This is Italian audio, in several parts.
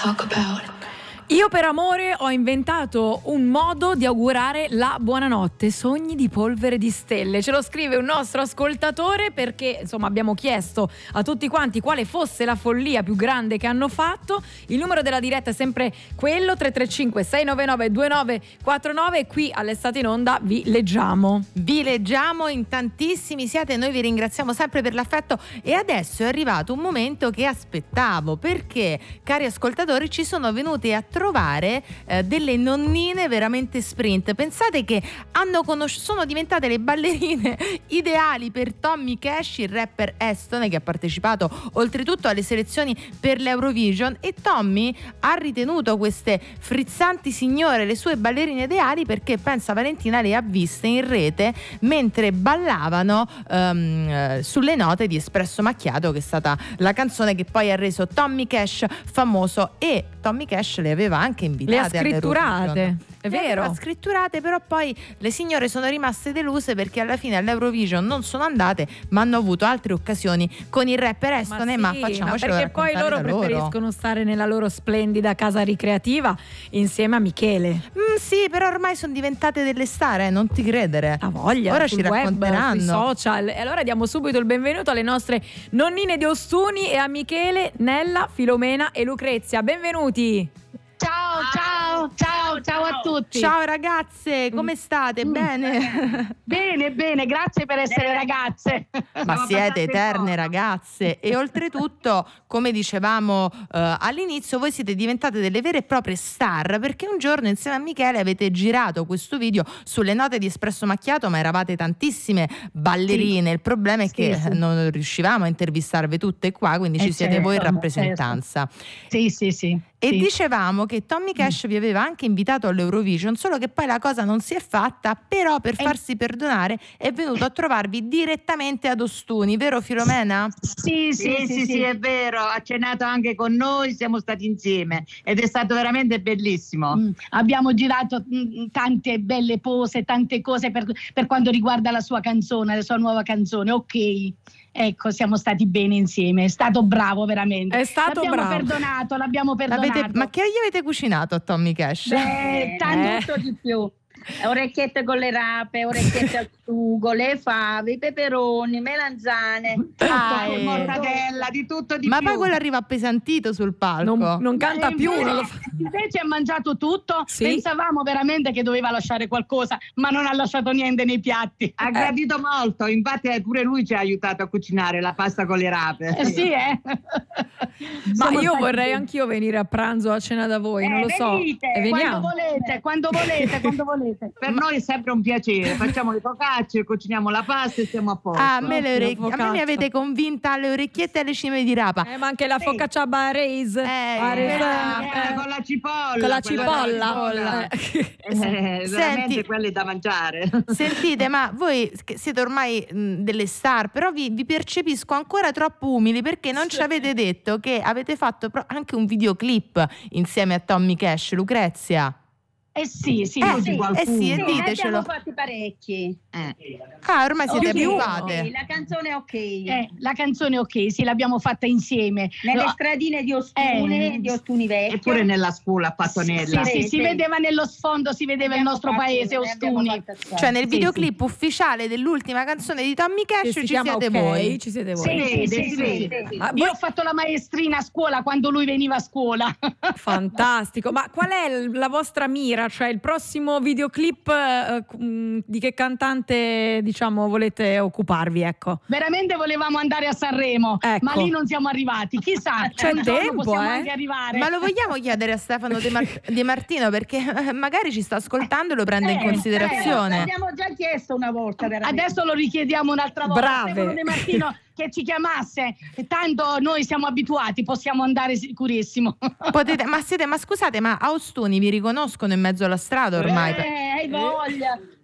talk about. Io per amore ho inventato un modo di augurare la buonanotte, sogni di polvere di stelle. Ce lo scrive un nostro ascoltatore perché insomma abbiamo chiesto a tutti quanti quale fosse la follia più grande che hanno fatto. Il numero della diretta è sempre quello, 335 699 2949, e qui all'Estate in Onda vi leggiamo in tantissimi siete, noi vi ringraziamo sempre per l'affetto. E adesso è arrivato un momento che aspettavo, perché cari ascoltatori ci sono venuti a trovare delle nonnine veramente sprint. Pensate che sono diventate le ballerine ideali per Tommy Cash, il rapper estone che ha partecipato oltretutto alle selezioni per l'Eurovision, e Tommy ha ritenuto queste frizzanti signore le sue ballerine ideali perché pensa Valentina le ha viste in rete mentre ballavano sulle note di Espresso Macchiato, che è stata la canzone che poi ha reso Tommy Cash famoso, e Tommy Cash le aveva anche invitate, le ha scritturate, è vero, le ha scritturate, però poi le signore sono rimaste deluse perché alla fine all'Eurovision non sono andate, ma hanno avuto altre occasioni con il rapper estone. Ma facciamocelo perché poi loro preferiscono stare nella loro splendida casa ricreativa insieme a Michele. Sì, però ormai sono diventate delle star, non ti credere. A voglia, ora sul ci racconteranno web, sui social. E allora diamo subito il benvenuto alle nostre nonnine di Ostuni e a Michele, Nella, Filomena e Lucrezia. Benvenuti. Ciao a tutti. Ciao ragazze, come state? Bene? Bene, grazie per essere ragazze. Ma siete eterne ragazze, e oltretutto, come dicevamo all'inizio, voi siete diventate delle vere e proprie star, perché un giorno insieme a Michele avete girato questo video sulle note di Espresso Macchiato, ma eravate tantissime ballerine, sì. Il problema è che non riuscivamo a intervistarvi tutte qua, quindi ci siete voi in rappresentanza. Sì. E dicevamo che Tommy Cash vi aveva anche invitato all'Eurovision, solo che poi la cosa non si è fatta, però per farsi perdonare è venuto a trovarvi direttamente ad Ostuni, vero Filomena? Sì, è vero, ha cenato anche con noi, siamo stati insieme ed è stato veramente bellissimo. Abbiamo girato tante belle pose, tante cose per quanto riguarda la sua canzone, la sua nuova canzone, ok. Ecco, siamo stati bene insieme, è stato bravo veramente. È stato bravo. L'abbiamo perdonato. Ma che gli avete cucinato a Tommy Cash? Tanto di più. Orecchiette con le rape, orecchiette al sugo, le fave, i peperoni, melanzane, mortadella, di tutto di più. Ma poi quello arriva appesantito sul palco. Non canta più. Invece ha mangiato tutto. Sì? Pensavamo veramente che doveva lasciare qualcosa, ma non ha lasciato niente nei piatti. Ha gradito molto, infatti pure lui ci ha aiutato a cucinare la pasta con le rape. Ma io vorrei anch'io venire a pranzo, a cena da voi, non lo so. E veniamo. Quando volete. Per noi è sempre un piacere, facciamo le focacce, cuciniamo la pasta e stiamo a posto. A me mi avete convinta alle orecchiette e alle cime di rapa. Ma anche la focaccia barese con la cipolla. Con la cipolla. Veramente quelle da mangiare. Sentite, ma voi siete ormai delle star, però vi percepisco ancora troppo umili, perché non ci avete detto che avete fatto anche un videoclip insieme a Tommy Cash, Lucrezia. Sì, ditecelo. Abbiamo fatti parecchi. Ormai siete abituate. La canzone è ok. La canzone è ok, sì, l'abbiamo fatta insieme. Nelle stradine di Ostuni Vecchio. Eppure nella scuola a Pattonella. Sì, si vedeva nello sfondo, si vedeva il nostro paese, Ostuni. Cioè nel videoclip ufficiale dell'ultima canzone di Tommy Cash ci siete voi. Ci siete voi. Sì. Io ho fatto la maestrina a scuola quando lui veniva a scuola. Fantastico. Ma qual è la vostra mira? Cioè il prossimo videoclip di che cantante volete occuparvi, ecco? Veramente volevamo andare a Sanremo, ma lì non siamo arrivati. Chissà, c'è tempo, anche arrivare. Ma lo vogliamo chiedere a Stefano De Martino, perché magari ci sta ascoltando e lo prende in considerazione. L'abbiamo già chiesto una volta, veramente. Adesso lo richiediamo un'altra volta. Brave. Stefano De Martino che ci chiamasse, tanto noi siamo abituati, possiamo andare sicurissimo. Ma scusate, ma a Ostuni vi riconoscono in mezzo alla strada ormai? Hai voglia.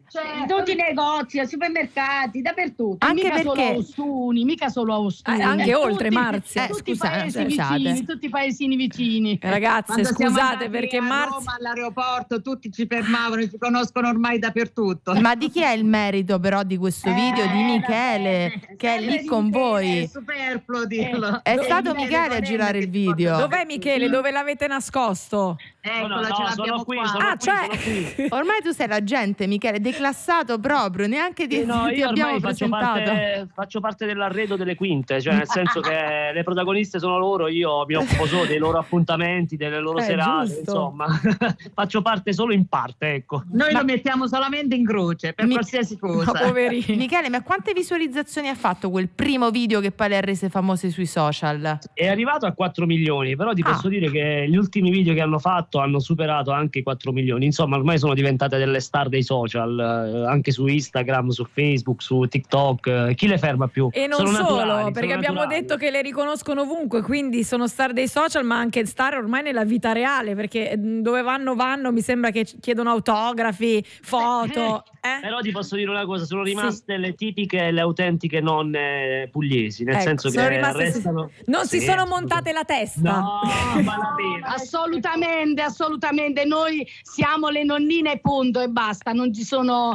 in tutti i negozi, ai supermercati, dappertutto. Anche mica perché solo a Ostuni, mica solo a Ostuni. Anche oltre, Tutti- Marzia. tutti i Scusate, paesi tutti i paesini vicini. Ragazze, Quando siamo scusate andati perché a Marzia... Roma all'aeroporto tutti ci fermavano, ci conoscono ormai dappertutto. ma di chi è il merito però di questo video? Di Michele, che è lì con È voi. superfluo dirlo. È stato Michele a girare il video. Dov'è Michele? Dove l'avete nascosto? Eccola, ce sono l'abbiamo qui, qua. sono Ah, qui, cioè- sono qui. Ormai tu sei l'agente, Michele, declassato proprio, neanche ti, No, ti io abbiamo ormai presentato. faccio parte dell'arredo delle quinte, cioè nel senso che le protagoniste sono loro, io mi occupo solo dei loro appuntamenti, delle loro serate, giusto. insomma, faccio parte solo in parte, ecco. Noi lo mettiamo solamente in croce per qualsiasi cosa. No, poverini. Michele, ma quante visualizzazioni ha fatto quel primo video che poi le ha rese famose sui social? È arrivato a 4 milioni, però ti posso dire che gli ultimi video che hanno fatto hanno superato anche i 4 milioni, insomma ormai sono diventate delle star dei social, anche su Instagram, su Facebook, su TikTok, chi le ferma più? E non Sono solo, naturali, perché sono abbiamo naturali. detto che le riconoscono ovunque, quindi sono star dei social, ma anche star ormai nella vita reale, perché dove vanno, mi sembra che chiedono autografi, foto. Però ti posso dire una cosa, sono rimaste le tipiche e le autentiche nonne pugliesi, nel Ecco, senso sono che rimaste- restano... Non si Sì, sono assolutamente. montate la testa. No, ma la pena. Assolutamente, noi siamo le nonnine punto e basta, non ci sono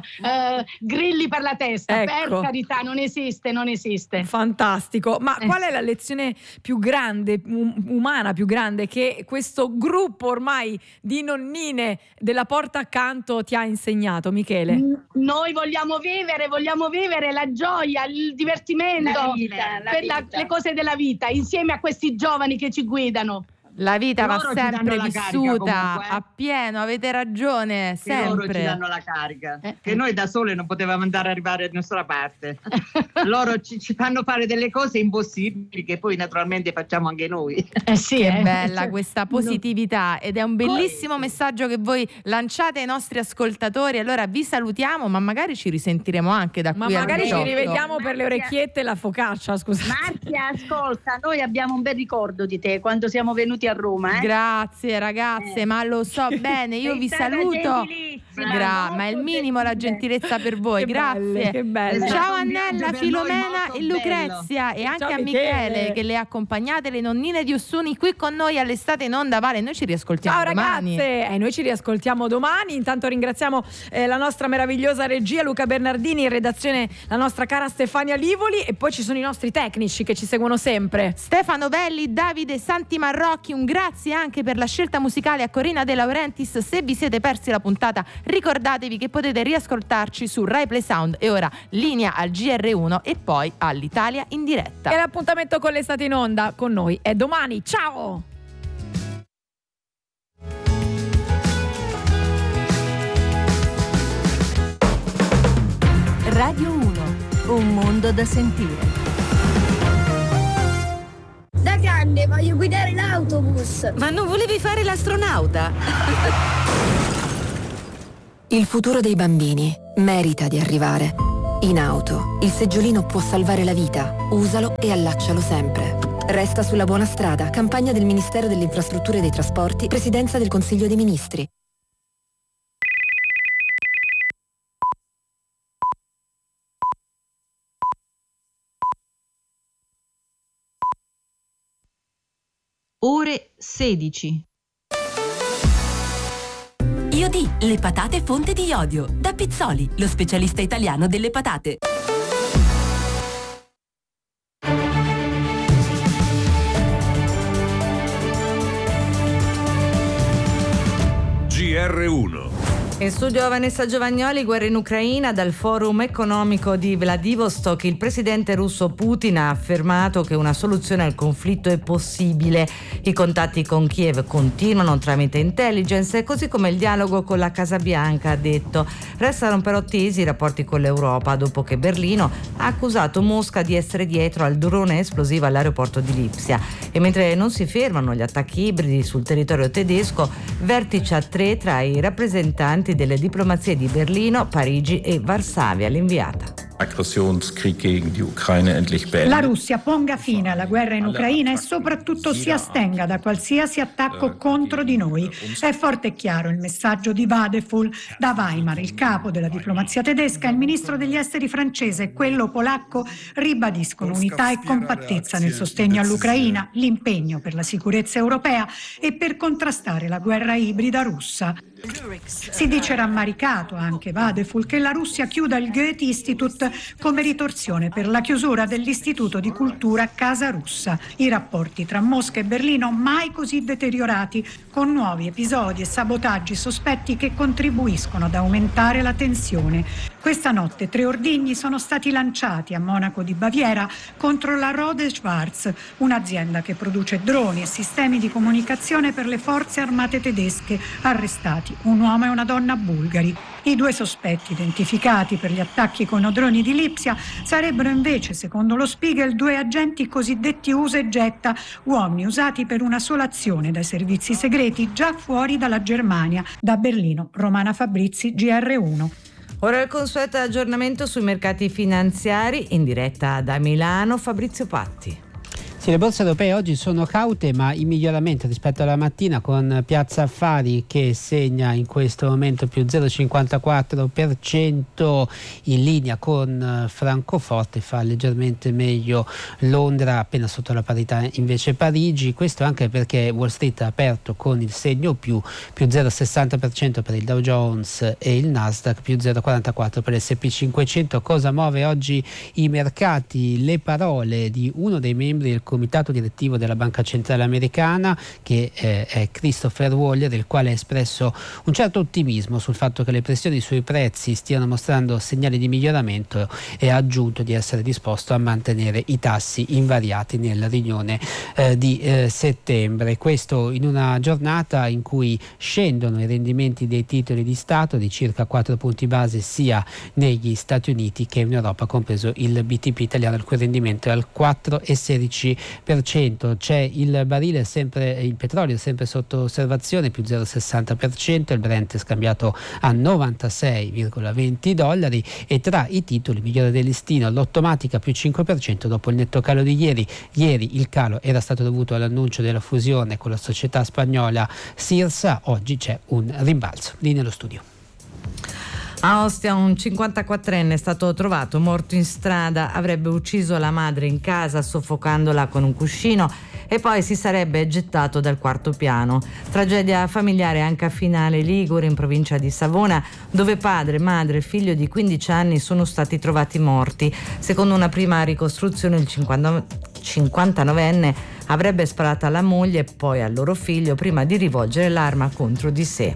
grilli per la testa, Ecco. per carità, non esiste. Fantastico, ma qual è la lezione più grande, umana più grande, che questo gruppo ormai di nonnine della porta accanto ti ha insegnato, Michele? Noi vogliamo vivere la gioia, il divertimento, La vita. le cose della vita, insieme a questi giovani che ci guidano. La vita va Loro ci sempre danno la carica vissuta comunque, a pieno, avete ragione, Che loro ci sempre. danno la carica, che noi da sole non potevamo andare a arrivare a nessuna parte. Loro ci fanno fare delle cose impossibili che poi naturalmente facciamo anche noi. Sì, Che bella questa positività, ed è un bellissimo messaggio che voi lanciate ai nostri ascoltatori. Allora vi salutiamo, ma magari ci risentiremo anche da Ma qui magari ci alle 18. rivediamo per le orecchiette e la focaccia, scusa. Marzia, ascolta, noi abbiamo un bel ricordo di te quando siamo venuti a Roma. Grazie ragazze, ma lo so bene, io Sei vi stata saluto. gentilissima, Ma è il molto minimo la gentile. gentilezza per voi, Che grazie. belle, che belle. È Ciao stato un viaggio Annella, per noi Filomena molto e Lucrezia, e anche Ciao, a Michele. Michele che le accompagnate, le nonnine di Ostuni qui con noi all'estate in onda. Vale, noi ci riascoltiamo Ciao domani. ragazze, noi ci riascoltiamo domani. Intanto ringraziamo la nostra meravigliosa regia Luca Bernardini, in redazione la nostra cara Stefania Livoli, e poi ci sono i nostri tecnici che ci seguono sempre. Stefano Belli, Davide Santi Marrocchi, un grazie anche per la scelta musicale a Corina De Laurentiis. Se vi siete persi la puntata, ricordatevi che potete riascoltarci su Rai Play Sound. E ora linea al GR1 e poi all'Italia in diretta. E l'appuntamento con l'estate in onda con noi è domani. Ciao! Radio 1, un mondo da sentire. Da grande voglio guidare l'autobus. Ma non volevi fare l'astronauta? Il futuro dei bambini merita di arrivare. In auto, il seggiolino può salvare la vita. Usalo e allaccialo sempre. Resta sulla buona strada. Campagna del Ministero delle Infrastrutture e dei Trasporti, Presidenza del Consiglio dei Ministri. Ore 16. Iodi, le patate fonte di iodio. Da Pizzoli, lo specialista italiano delle patate. GR1. In studio Vanessa Giovagnoli. Guerra in Ucraina. Dal forum economico di Vladivostok il presidente russo Putin ha affermato che una soluzione al conflitto è possibile. I contatti con Kiev continuano tramite intelligence, così come il dialogo con la Casa Bianca, ha detto. Restano però tesi i rapporti con l'Europa dopo che Berlino ha accusato Mosca di essere dietro al drone esplosivo all'aeroporto di Lipsia. E mentre non si fermano gli attacchi ibridi sul territorio tedesco, vertice a 3 tra i rappresentanti delle diplomazie di Berlino, Parigi e Varsavia, l'inviata. Aggressionskrieg gegen die Ukraine endlich beendet. La Russia ponga fine alla guerra in Ucraina e soprattutto si astenga da qualsiasi attacco contro di noi. È forte e chiaro il messaggio di Vadeful. Da Weimar, il capo della diplomazia tedesca, il ministro degli esteri francese e quello polacco ribadiscono unità e compattezza nel sostegno all'Ucraina, l'impegno per la sicurezza europea e per contrastare la guerra ibrida russa. Si dice rammaricato anche Vadeful che la Russia chiuda il Goethe-Institut come ritorsione per la chiusura dell'Istituto di Cultura Casa Russa. I rapporti tra Mosca e Berlino mai così deteriorati, con nuovi episodi e sabotaggi sospetti che contribuiscono ad aumentare la tensione. Questa notte 3 ordigni sono stati lanciati a Monaco di Baviera contro la Rode Schwarz, un'azienda che produce droni e sistemi di comunicazione per le forze armate tedesche. Arrestati un uomo e una donna bulgari. I 2 sospetti identificati per gli attacchi con droni di Lipsia sarebbero invece, secondo lo Spiegel, 2 agenti cosiddetti usa e getta, uomini usati per una sola azione dai servizi segreti già fuori dalla Germania. Da Berlino, Romana Fabrizi, GR1. Ora il consueto aggiornamento sui mercati finanziari, in diretta da Milano, Fabrizio Patti. Sì, le borse europee oggi sono caute, ma in miglioramento rispetto alla mattina, con Piazza Affari che segna in questo momento più 0,54% in linea con Francoforte, fa leggermente meglio Londra, appena sotto la parità invece Parigi. Questo anche perché Wall Street ha aperto con il segno più 0,60% per il Dow Jones e il Nasdaq, più 0,44% per l'S&P 500. Cosa muove oggi i mercati? Le parole di uno dei membri del comitato direttivo della Banca Centrale Americana, che è Christopher Waller, il quale ha espresso un certo ottimismo sul fatto che le pressioni sui prezzi stiano mostrando segnali di miglioramento, e ha aggiunto di essere disposto a mantenere i tassi invariati nella riunione di settembre. Questo in una giornata in cui scendono i rendimenti dei titoli di Stato di circa 4 punti base sia negli Stati Uniti che in Europa, compreso il BTP italiano, il cui rendimento è al 4,16%. C'è il barile il petrolio sempre sotto osservazione, più 0,60%, il Brent è scambiato a $96,20, e tra i titoli migliore del listino l'Automatica più 5% dopo il netto calo di ieri. Ieri il calo era stato dovuto all'annuncio della fusione con la società spagnola Sirsa, oggi c'è un rimbalzo. Lì nello studio. A Ostia un 54enne è stato trovato morto in strada, avrebbe ucciso la madre in casa soffocandola con un cuscino e poi si sarebbe gettato dal 4º piano. Tragedia familiare anche a Finale Ligure, in provincia di Savona, dove padre, madre e figlio di 15 anni sono stati trovati morti. Secondo una prima ricostruzione il 59enne avrebbe sparato alla moglie e poi al loro figlio prima di rivolgere l'arma contro di sé.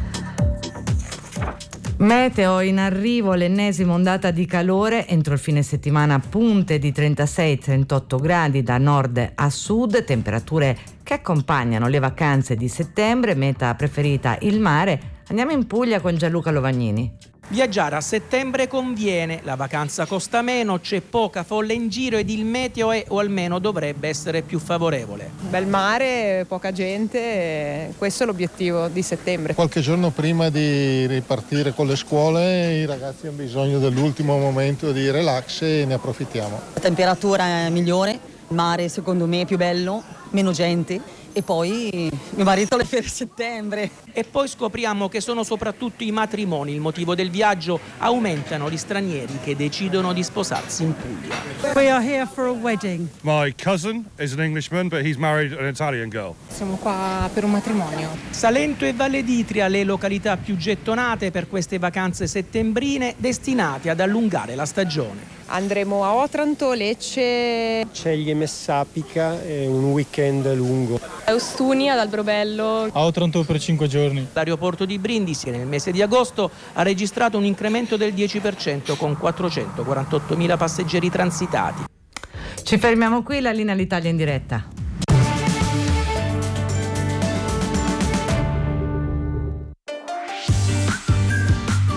Meteo, in arrivo l'ennesima ondata di calore, entro il fine settimana punte di 36-38 gradi da nord a sud, temperature che accompagnano le vacanze di settembre, meta preferita il mare. Andiamo in Puglia con Gianluca Lovagnini. Viaggiare a settembre conviene, la vacanza costa meno, c'è poca folla in giro ed il meteo è, o almeno dovrebbe essere, più favorevole. Bel mare, poca gente, questo è l'obiettivo di settembre. Qualche giorno prima di ripartire con le scuole i ragazzi hanno bisogno dell'ultimo momento di relax e ne approfittiamo. La temperatura è migliore, il mare secondo me è più bello, meno gente. E poi mio marito le ferie a settembre. E poi scopriamo che sono soprattutto i matrimoni il motivo del viaggio. Aumentano gli stranieri che decidono di sposarsi in Puglia. We are here for a wedding. My cousin is an Englishman, but he's married an Italian girl. Siamo qua per un matrimonio. Salento e Valle d'Itria, le località più gettonate per queste vacanze settembrine destinate ad allungare la stagione. Andremo a Otranto, Lecce, Ceglie, Messapica e un weekend lungo. Ostuni, ad Alberobello. A Otranto per 5 giorni. L'aeroporto di Brindisi nel mese di agosto ha registrato un incremento del 10% con 448.000 passeggeri transitati. Ci fermiamo qui, la linea all'Italia in diretta.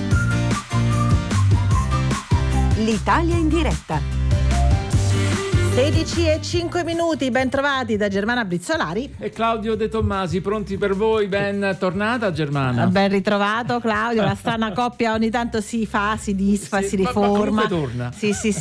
L'Italia in diretta. 16:05, ben trovati da Germana Brizzolari e Claudio De Tommasi, pronti per voi? Ben tornata Germana. Ben ritrovato Claudio, la strana coppia ogni tanto si fa, si disfa, si riforma. Ma torna.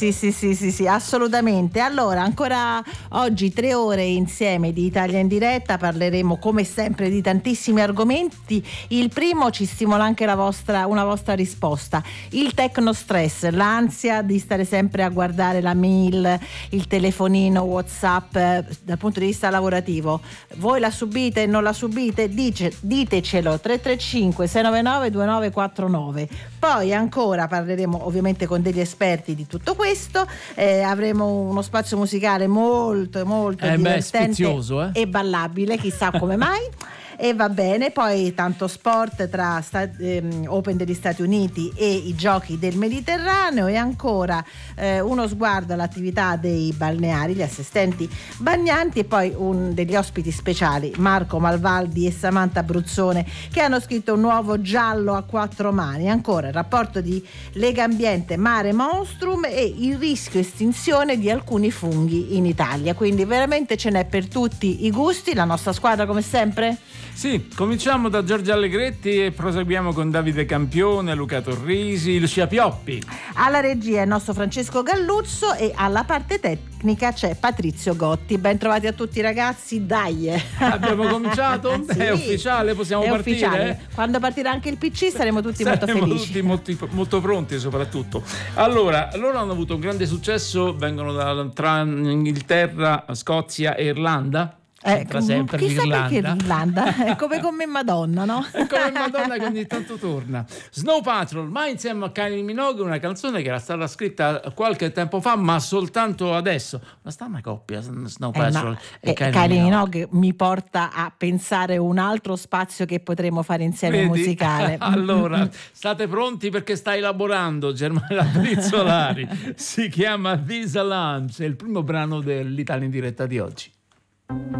Sì, assolutamente. Allora, ancora oggi 3 ore insieme di Italia in diretta, parleremo come sempre di tantissimi argomenti. Il primo ci stimola anche una vostra risposta. Il tecnostress, l'ansia di stare sempre a guardare la mail, il telefonino, WhatsApp, dal punto di vista lavorativo. Voi la subite, non la subite? Ditecelo 335 699 2949. Poi ancora parleremo ovviamente con degli esperti di tutto questo, avremo uno spazio musicale molto divertente, sfizioso, e ballabile, chissà come mai. E va bene, poi tanto sport tra Open degli Stati Uniti e i giochi del Mediterraneo, e ancora uno sguardo all'attività dei balneari, gli assistenti bagnanti, e poi degli ospiti speciali, Marco Malvaldi e Samantha Bruzzone, che hanno scritto un nuovo giallo a 4 mani. Ancora il rapporto di Legambiente Mare Monstrum e il rischio estinzione di alcuni funghi in Italia. Quindi veramente ce n'è per tutti i gusti. La nostra squadra come sempre? Sì, cominciamo da Giorgia Allegretti e proseguiamo con Davide Campione, Luca Torrisi, Lucia Pioppi. Alla regia è il nostro Francesco Galluzzo e alla parte tecnica c'è Patrizio Gotti. Ben trovati a tutti ragazzi, dai! Abbiamo cominciato? Sì, è ufficiale, possiamo partire? Ufficiale. Quando partirà anche il PC saremo tutti molto felici. Molto pronti soprattutto. Allora, loro hanno avuto un grande successo, vengono tra Inghilterra, Scozia e Irlanda. Sempre chissà l'Irlanda. Perché l'Irlanda è come con me Madonna, no? È come Madonna che ogni tanto torna. Snow Patrol, ma insieme a Kylie Minogue, una canzone che era stata scritta qualche tempo fa ma soltanto adesso. Ma sta una coppia Snow Patrol e Kylie Minogue mi porta a pensare un altro spazio che potremmo fare insieme. Vedi? Musicale. Allora state pronti perché sta elaborando Germana Brizzolari. Si chiama Visa Lunch, è il primo brano dell'Italia in diretta di oggi.